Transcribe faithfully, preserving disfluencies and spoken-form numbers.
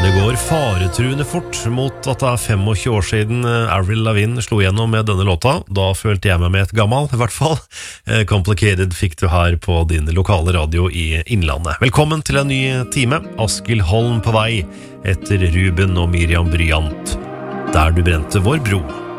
Det går faretruende fort mot at det er tjuefem år siden Avril Lavigne slo gjennom med denne låta. Da følte jeg meg med et gammel, i hvert fall. Complicated fikk du her på din lokale radio i Innlandet. Velkommen til en ny time. Askild Holm på vei etter Ruben og Miriam Bryant. Der du brente vår bro.